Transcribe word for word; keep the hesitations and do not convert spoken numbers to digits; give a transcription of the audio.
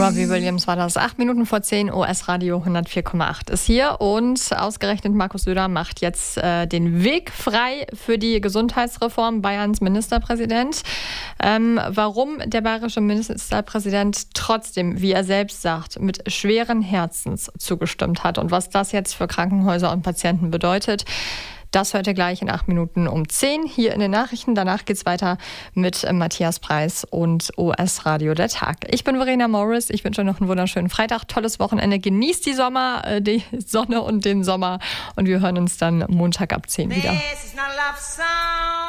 Robbie Williams war das. Acht Minuten vor zehn, O S-Radio hundertvier Komma acht ist hier. Und ausgerechnet Markus Söder macht jetzt äh, den Weg frei für die Gesundheitsreform, Bayerns Ministerpräsident. Ähm, warum der bayerische Ministerpräsident trotzdem, wie er selbst sagt, mit schweren Herzens zugestimmt hat und was das jetzt für Krankenhäuser und Patienten bedeutet, das hört ihr gleich in acht Minuten um zehn hier in den Nachrichten. Danach geht's weiter mit Matthias Preis und O S-Radio der Tag. Ich bin Verena Morris. Ich wünsche euch noch einen wunderschönen Freitag, tolles Wochenende. Genießt die Sommer, die Sonne und den Sommer. Und wir hören uns dann Montag ab zehn wieder.